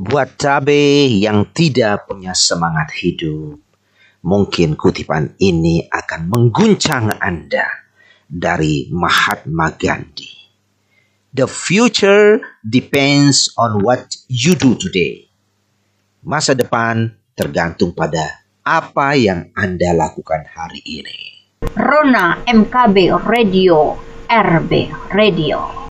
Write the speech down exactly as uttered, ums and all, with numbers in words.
Buat cabai yang tidak punya semangat hidup, mungkin kutipan ini akan mengguncang Anda dari Mahatma Gandhi. The future depends on what you do today. Masa depan tergantung pada apa yang Anda lakukan hari ini. Rona M K B Radio, R B Radio.